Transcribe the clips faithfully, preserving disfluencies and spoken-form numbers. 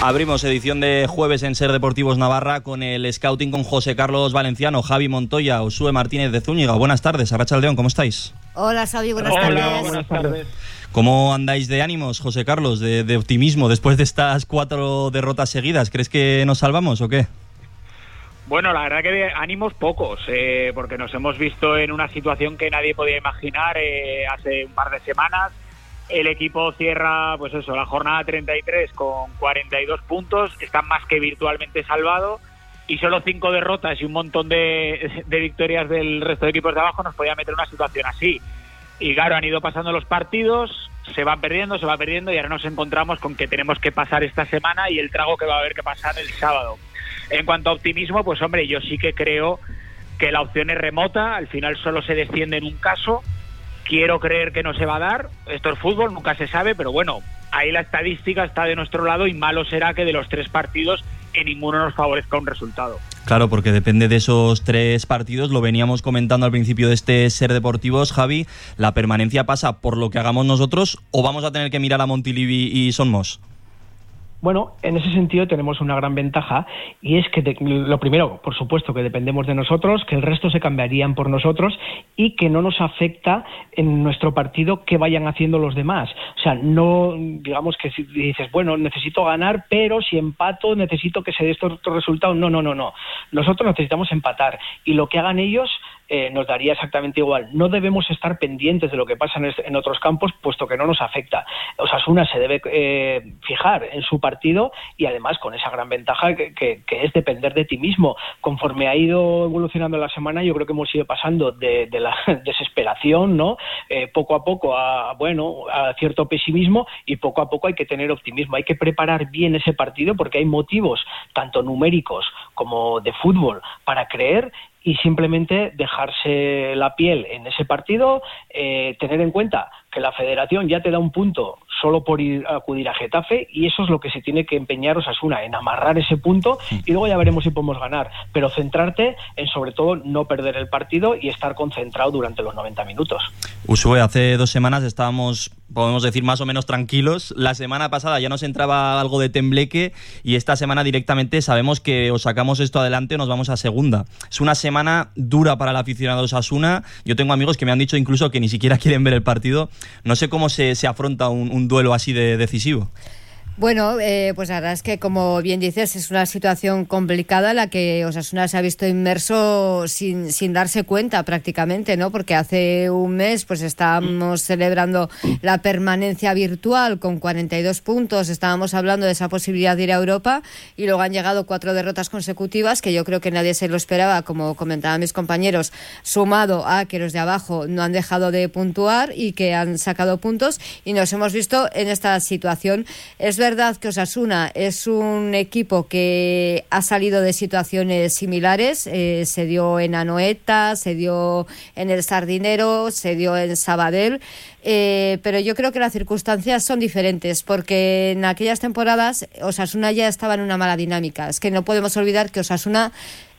Abrimos edición de jueves en Ser Deportivos Navarra con el scouting con José Carlos Valenciano, Javi Montoya, Usue Martínez de Zúñiga. Buenas tardes, Arratsaldeon, ¿cómo estáis? Hola, Xavi, buenas Hola, tardes. Hola, buenas tardes. ¿Cómo andáis de ánimos, José Carlos, de, de optimismo después de estas cuatro derrotas seguidas? ¿Crees que nos salvamos o qué? Bueno, la verdad que de ánimos pocos, eh, porque nos hemos visto en una situación que nadie podía imaginar eh, hace un par de semanas. El equipo cierra, pues eso, la jornada treinta y tres con cuarenta y dos puntos, está más que virtualmente salvado, y solo cinco derrotas y un montón de, de victorias del resto de equipos de abajo nos podía meter en una situación así. Y claro, han ido pasando los partidos, se van perdiendo, se va perdiendo, y ahora nos encontramos con que tenemos que pasar esta semana y el trago que va a haber que pasar el sábado. En cuanto a optimismo, pues hombre, yo sí que creo que la opción es remota, al final solo se desciende en un caso. Quiero creer que no se va a dar, esto es fútbol, nunca se sabe, pero bueno, ahí la estadística está de nuestro lado y malo será que de los tres partidos en ninguno nos favorezca un resultado. Claro, porque depende de esos tres partidos, lo veníamos comentando al principio de este Ser Deportivos, Javi, ¿la permanencia pasa por lo que hagamos nosotros o vamos a tener que mirar a Montilivi y Son Mos? Bueno, en ese sentido tenemos una gran ventaja, y es que de, lo primero, por supuesto, que dependemos de nosotros, que el resto se cambiarían por nosotros y que no nos afecta en nuestro partido que vayan haciendo los demás. O sea, no, digamos que si dices, bueno, necesito ganar, pero si empato necesito que se dé estos otros resultados. No, no, no, no. Nosotros necesitamos empatar, y lo que hagan ellos eh, nos daría exactamente igual. No debemos estar pendientes de lo que pasa en, en otros campos, puesto que no nos afecta. Osasuna se debe eh, fijar en su partido partido y además con esa gran ventaja que, que, que es depender de ti mismo. Conforme ha ido evolucionando la semana, yo creo que hemos ido pasando de, de la desesperación, ¿no? Eh, poco a poco a, bueno, a cierto pesimismo, y poco a poco hay que tener optimismo. Hay que preparar bien ese partido porque hay motivos tanto numéricos como de fútbol para creer, y simplemente dejarse la piel en ese partido, eh, tener en cuenta que la federación ya te da un punto solo por ir a acudir a Getafe, y eso es lo que se tiene que empeñar Osasuna, en amarrar ese punto, y luego ya veremos si podemos ganar, pero centrarte en sobre todo no perder el partido y estar concentrado durante los noventa minutos. Usue, hace dos semanas estábamos, podemos decir, más o menos tranquilos. La semana pasada ya nos entraba algo de tembleque, y esta semana directamente sabemos que o sacamos esto adelante o nos vamos a segunda. Es una semana dura para el aficionado de Osasuna. Yo tengo amigos que me han dicho incluso que ni siquiera quieren ver el partido. No sé cómo se, se afronta un, un duelo así de decisivo. Bueno, eh, pues la verdad es que, como bien dices, es una situación complicada en la que Osasuna se ha visto inmerso sin, sin darse cuenta prácticamente, ¿no? Porque hace un mes pues estábamos celebrando la permanencia virtual con cuarenta y dos puntos, estábamos hablando de esa posibilidad de ir a Europa, y luego han llegado cuatro derrotas consecutivas que yo creo que nadie se lo esperaba, como comentaban mis compañeros, sumado a que los de abajo no han dejado de puntuar y que han sacado puntos, y nos hemos visto en esta situación. Es verdad que Osasuna es un equipo que ha salido de situaciones similares, eh, se dio en Anoeta, se dio en el Sardinero, se dio en Sabadell, eh, pero yo creo que las circunstancias son diferentes, porque en aquellas temporadas Osasuna ya estaba en una mala dinámica. Es que no podemos olvidar que Osasuna,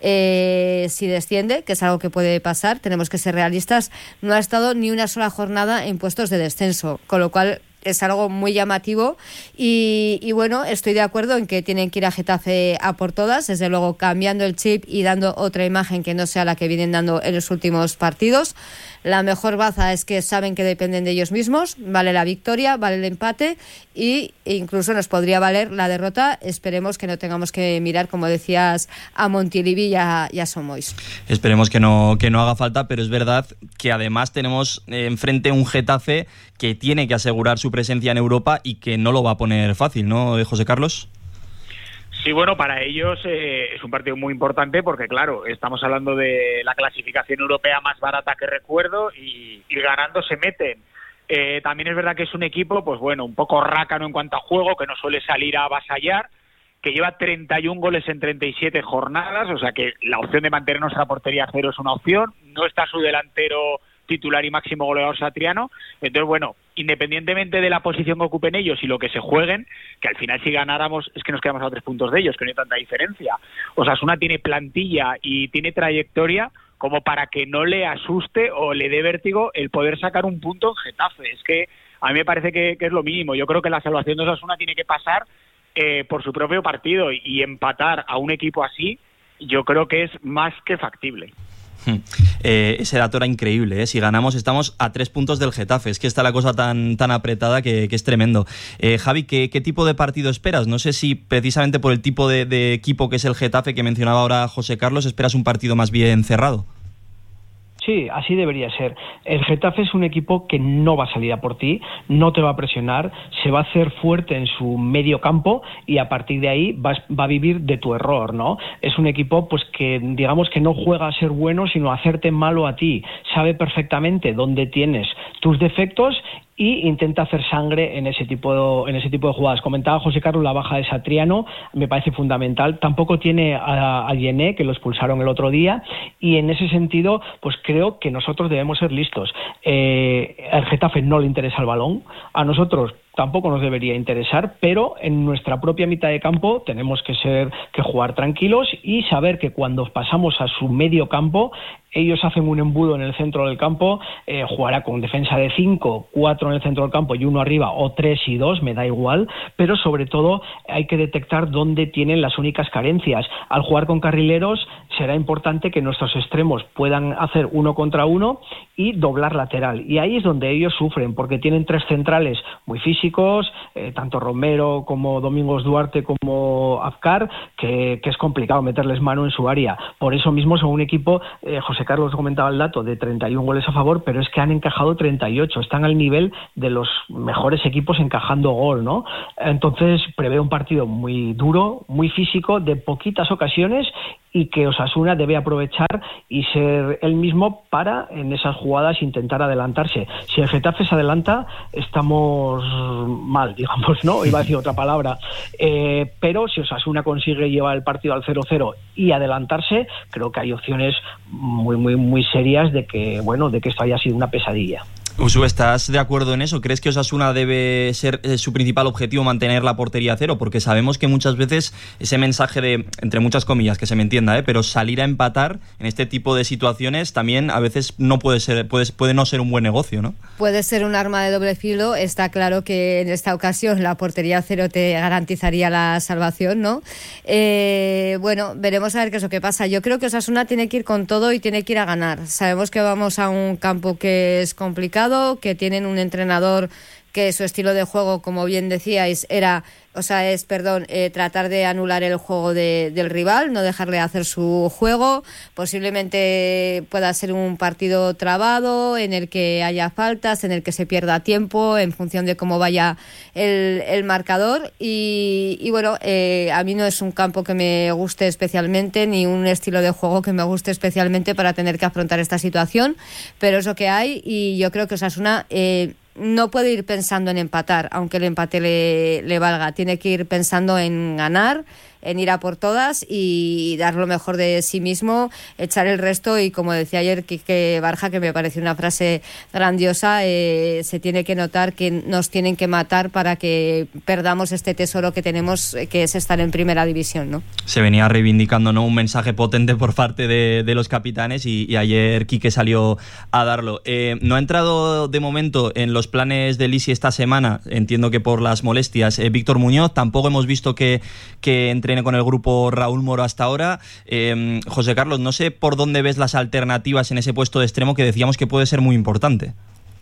Eh, si desciende, que es algo que puede pasar, tenemos que ser realistas, no ha estado ni una sola jornada en puestos de descenso, con lo cual es algo muy llamativo, y, y bueno, estoy de acuerdo en que tienen que ir a Getafe a por todas, desde luego cambiando el chip y dando otra imagen que no sea la que vienen dando en los últimos partidos. La mejor baza es que saben que dependen de ellos mismos, vale la victoria, vale el empate, y incluso nos podría valer la derrota. Esperemos que no tengamos que mirar, como decías, a Montilivi y a, y a Son Mois. Esperemos que no, que no haga falta, pero es verdad que además tenemos eh, enfrente un Getafe que tiene que asegurar su presencia en Europa y que no lo va a poner fácil, ¿no, José Carlos? Sí, bueno, para ellos eh, es un partido muy importante porque, claro, estamos hablando de la clasificación europea más barata que recuerdo, y, y ganando se meten. Eh, también es verdad que es un equipo, pues bueno, un poco rácano en cuanto a juego, que no suele salir a avasallar, que lleva treinta y un goles en treinta y siete jornadas, o sea que la opción de mantener nuestra portería a cero es una opción. No está su delantero titular y máximo goleador Satriano. Entonces, bueno, independientemente de la posición que ocupen ellos y lo que se jueguen, que al final si ganáramos es que nos quedamos a tres puntos de ellos, que no hay tanta diferencia. Osasuna tiene plantilla y tiene trayectoria como para que no le asuste o le dé vértigo el poder sacar un punto en Getafe. Es que a mí me parece que, que es lo mínimo. Yo creo que la salvación de Osasuna tiene que pasar eh, por su propio partido y, y empatar a un equipo así, yo creo que es más que factible. Eh, ese dato era increíble, ¿eh? Si ganamos estamos a tres puntos del Getafe. Es que está la cosa tan, tan apretada que, que es tremendo. eh, Javi, ¿qué, ¿qué tipo de partido esperas? No sé si precisamente por el tipo de, de equipo que es el Getafe que mencionaba ahora José Carlos, esperas un partido más bien cerrado. Sí, así debería ser. El Getafe es un equipo que no va a salir a por ti, no te va a presionar, se va a hacer fuerte en su medio campo y a partir de ahí va, va a vivir de tu error, ¿no? Es un equipo pues que digamos que no juega a ser bueno, sino a hacerte malo a ti. Sabe perfectamente dónde tienes tus defectos y intenta hacer sangre en ese tipo de, en ese tipo de jugadas. Comentaba José Carlos la baja de Satriano, me parece fundamental. Tampoco tiene a, a Yené, que lo expulsaron el otro día, y en ese sentido pues creo que nosotros debemos ser listos. Eh, al Getafe no le interesa el balón, a nosotros tampoco nos debería interesar, pero en nuestra propia mitad de campo tenemos que ser que jugar tranquilos y saber que cuando pasamos a su medio campo, ellos hacen un embudo en el centro del campo, eh, jugará con defensa de cinco, cuatro en el centro del campo y uno arriba, o tres y dos, me da igual, pero sobre todo hay que detectar dónde tienen las únicas carencias. Al jugar con carrileros será importante que nuestros extremos puedan hacer uno contra uno y doblar lateral, y ahí es donde ellos sufren, porque tienen tres centrales muy físicos, eh, tanto Romero como Domingos Duarte como Afkar, que, que es complicado meterles mano en su área. Por eso mismo son un equipo, eh, José Carlos comentaba el dato de treinta y uno goles a favor, pero es que han encajado treinta y ocho, están al nivel de los mejores equipos encajando gol, ¿no? Entonces prevé un partido muy duro, muy físico, de poquitas ocasiones, y que Osasuna debe aprovechar y ser él mismo para en esas jugadas intentar adelantarse. Si el Getafe se adelanta, estamos mal, digamos, ¿no? Iba a decir otra palabra. Eh, pero si Osasuna consigue llevar el partido al cero cero y adelantarse, creo que hay opciones muy, muy, muy serias de que, bueno, de que esto haya sido una pesadilla. Usu, ¿estás de acuerdo en eso? ¿Crees que Osasuna debe ser eh, su principal objetivo mantener la portería a cero? Porque sabemos que muchas veces ese mensaje de, entre muchas comillas, que se me entienda, ¿eh? pero salir a empatar en este tipo de situaciones también a veces no puede ser, puede, puede no ser un buen negocio, ¿no? Puede ser un arma de doble filo. Está claro que en esta ocasión la portería a cero te garantizaría la salvación, ¿no? Eh, bueno, veremos a ver qué es lo que pasa. Yo creo que Osasuna tiene que ir con todo y tiene que ir a ganar. Sabemos que vamos a un campo que es complicado, que tienen un entrenador que su estilo de juego, como bien decíais, era, o sea, es, perdón, eh, tratar de anular el juego de, del rival, no dejarle hacer su juego. Posiblemente pueda ser un partido trabado, en el que haya faltas, en el que se pierda tiempo, en función de cómo vaya el, el marcador. Y, y bueno, eh, a mí no es un campo que me guste especialmente, ni un estilo de juego que me guste especialmente para tener que afrontar esta situación, pero es lo que hay, y yo creo que Osasuna eh, no puede ir pensando en empatar, aunque el empate le, le valga. Tiene que ir pensando en ganar, en ir a por todas y dar lo mejor de sí mismo, echar el resto. Y como decía ayer Quique Barja, que me pareció una frase grandiosa, eh, se tiene que notar que nos tienen que matar para que perdamos este tesoro que tenemos, que es estar en primera división, ¿no? Se venía reivindicando, ¿no?, un mensaje potente por parte de, de los capitanes, y, y ayer Quique salió a darlo. Eh, no ha entrado de momento en los planes de Lisi esta semana, entiendo que por las molestias, eh, Víctor Muñoz. Tampoco hemos visto que, que entre con el grupo Raúl Moro hasta ahora. Eh, José Carlos, no sé por dónde ves las alternativas en ese puesto de extremo que decíamos que puede ser muy importante.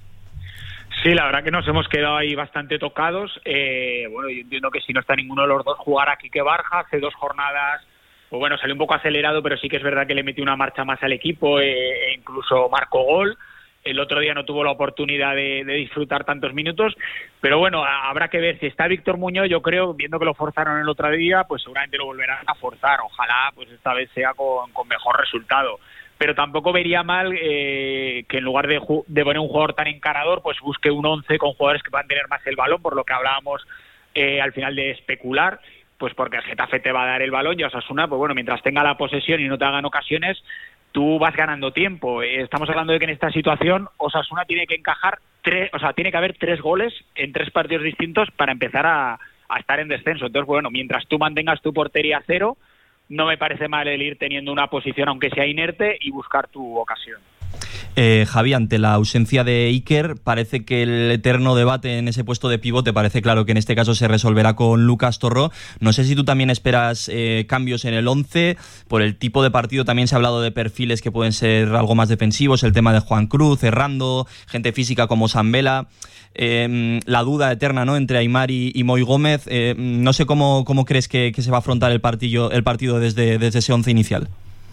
Sí, la verdad que nos hemos quedado ahí bastante tocados. Eh, bueno, yo entiendo que si no está ninguno de los dos, jugará Quique Barja. Hace dos jornadas, pues bueno, salió un poco acelerado, pero sí que es verdad que le metió una marcha más al equipo, e incluso marcó gol. El otro día no tuvo la oportunidad de, de disfrutar tantos minutos, pero bueno, habrá que ver si está Víctor Muñoz. Yo creo, viendo que lo forzaron el otro día, pues seguramente lo volverán a forzar. Ojalá pues esta vez sea con, con mejor resultado. Pero tampoco vería mal eh, que en lugar de, de poner un jugador tan encarador, pues busque un once con jugadores que puedan tener más el balón, por lo que hablábamos eh, al final de especular, pues porque el Getafe te va a dar el balón y Osasuna, pues bueno, mientras tenga la posesión y no te hagan ocasiones, tú vas ganando tiempo. Estamos hablando de que en esta situación Osasuna tiene que encajar tres, o sea, tiene que haber tres goles en tres partidos distintos para empezar a, a estar en descenso. Entonces, bueno, mientras tú mantengas tu portería a cero, no me parece mal el ir teniendo una posición, aunque sea inerte, y buscar tu ocasión. Eh, Javi, ante la ausencia de Iker, parece que el eterno debate en ese puesto de pivote parece claro que en este caso se resolverá con Lucas Torró. No sé si tú también esperas eh, cambios en el once. Por el tipo de partido también se ha hablado de perfiles que pueden ser algo más defensivos, el tema de Juan Cruz, Cerrando, gente física como Sambela. Eh, la duda eterna, ¿no?, entre Aimar y, y Moi Gómez. Eh, no sé cómo, cómo crees que, que se va a afrontar el partido, el partido desde, desde ese once inicial.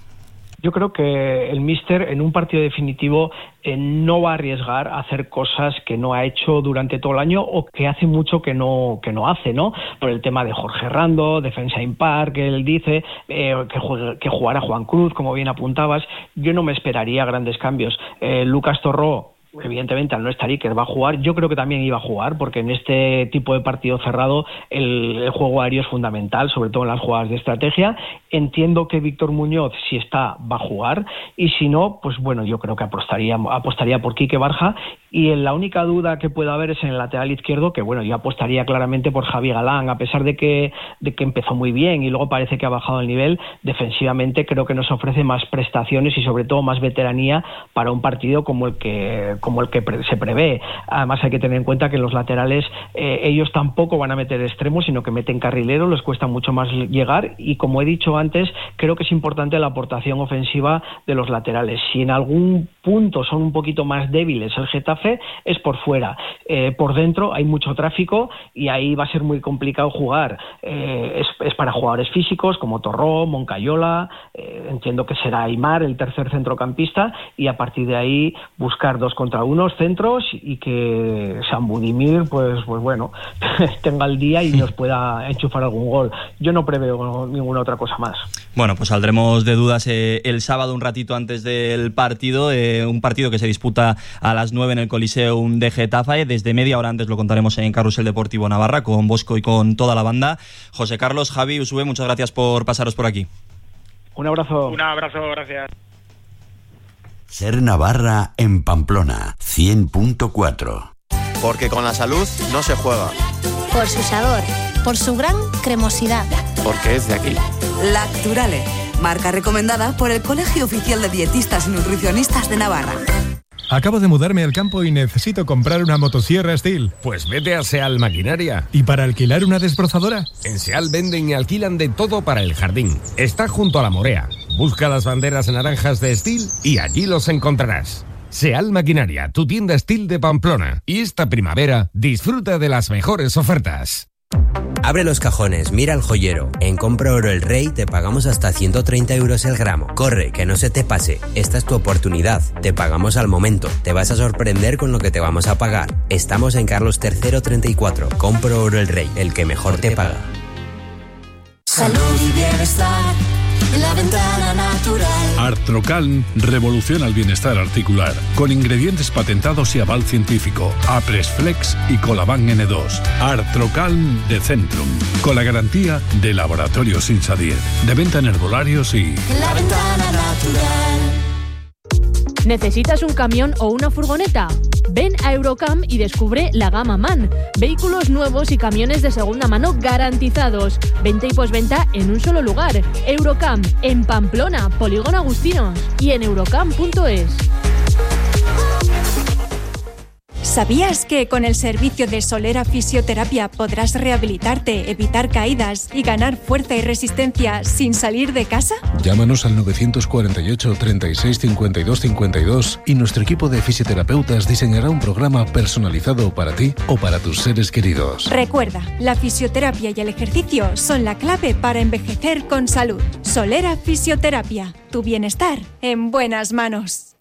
Yo creo que el míster en un partido definitivo eh, no va a arriesgar a hacer cosas que no ha hecho durante todo el año o que hace mucho que no que no hace, ¿no? Por el tema de Jorge Rando, defensa impar, que él dice, eh, que, juegue, que jugara Juan Cruz, como bien apuntabas. Yo no me esperaría grandes cambios. Eh, Lucas Torró, evidentemente al no estar Iker va a jugar. Yo creo que también iba a jugar porque en este tipo de partido cerrado el, el juego aéreo es fundamental, sobre todo en las jugadas de estrategia. Entiendo que Víctor Muñoz, si está, va a jugar, y si no, pues bueno, yo creo que apostaría, apostaría por Quique Barja, y en la única duda que pueda haber es en el lateral izquierdo, que bueno, yo apostaría claramente por Javi Galán, a pesar de que, de que empezó muy bien y luego parece que ha bajado el nivel. Defensivamente creo que nos ofrece más prestaciones y sobre todo más veteranía para un partido como el que como el que pre- se prevé. Además hay que tener en cuenta que los laterales eh, ellos tampoco van a meter extremos, sino que meten carrileros, les cuesta mucho más llegar, y como he dicho antes, creo que es importante la aportación ofensiva de los laterales. Si en algún punto son un poquito más débiles el Getafe, es por fuera. Eh, por dentro hay mucho tráfico y ahí va a ser muy complicado jugar. Eh, es, es para jugadores físicos como Torró, Moncayola, eh, entiendo que será Aimar el tercer centrocampista, y a partir de ahí buscar dos contra unos centros y que San Budimir, pues, pues bueno, tenga el día y nos pueda enchufar algún gol. Yo no preveo ninguna otra cosa más. Bueno, pues saldremos de dudas eh, el sábado un ratito antes del partido, eh, un partido que se disputa a las nueve en el Coliseum de Getafe. Desde media hora antes lo contaremos en Carrusel Deportivo Navarra con Bosco y con toda la banda. José Carlos, Javi, Usue, muchas gracias por pasaros por aquí. Un abrazo. Un abrazo, gracias. Ser Navarra en Pamplona, cien punto cuatro. Porque con la salud no se juega. Por su sabor, por su gran cremosidad. Porque es de aquí. Lacturale, marca recomendada por el Colegio Oficial de Dietistas y Nutricionistas de Navarra. Acabo de mudarme al campo y necesito comprar una motosierra Steel. Pues vete a Seal Maquinaria. ¿Y para alquilar una desbrozadora? En Seal venden y alquilan de todo para el jardín. Está junto a la Morea. Busca las banderas naranjas de Steel y allí los encontrarás. Seal Maquinaria, tu tienda Steel de Pamplona. Y esta primavera, disfruta de las mejores ofertas. Abre los cajones, mira al joyero. En Compra Oro El Rey te pagamos hasta ciento treinta euros el gramo. Corre, que no se te pase. Esta es tu oportunidad. Te pagamos al momento. Te vas a sorprender con lo que te vamos a pagar. Estamos en Carlos tercero treinta y cuatro. Compra Oro El Rey, el que mejor te paga. Salud y bienestar en la ventana natural. Artrocalm revoluciona el bienestar articular con ingredientes patentados y aval científico. Apresflex y Colaban ene dos. Artrocalm de Centrum, con la garantía de Laboratorios Insadier. De venta en herbolarios y... En la ventana natural. ¿Necesitas un camión o una furgoneta? Ven a Eurocam y descubre la gama MAN. Vehículos nuevos y camiones de segunda mano garantizados. Venta y posventa en un solo lugar. Eurocam, en Pamplona, Polígono Agustinos, y en eurocam punto es. ¿Sabías que con el servicio de Solera Fisioterapia podrás rehabilitarte, evitar caídas y ganar fuerza y resistencia sin salir de casa? Llámanos al nueve cuatro ocho, treinta y seis, cincuenta y dos, cincuenta y dos y nuestro equipo de fisioterapeutas diseñará un programa personalizado para ti o para tus seres queridos. Recuerda, la fisioterapia y el ejercicio son la clave para envejecer con salud. Solera Fisioterapia, tu bienestar en buenas manos.